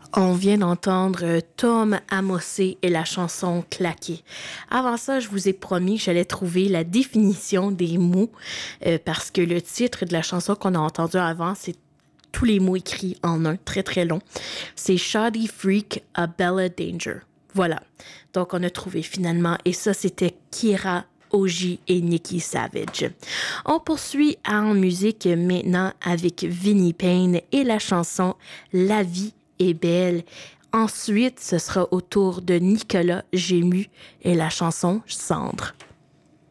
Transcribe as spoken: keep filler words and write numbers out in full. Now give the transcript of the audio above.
On vient d'entendre euh, Tom Amosé et la chanson Claqué. Avant ça, je vous ai promis que j'allais trouver la définition des mots euh, parce que le titre de la chanson qu'on a entendue avant, c'est tous les mots écrits en un, très très long. C'est Shoddy Freak a Bella Danger. Voilà. Donc on a trouvé finalement et ça c'était Kira O G et Nikki Savage. On poursuit en musique maintenant avec Vinnie Payne et la chanson La vie est belle. Ensuite, ce sera au tour de Nicolas Gému et la chanson Cendre.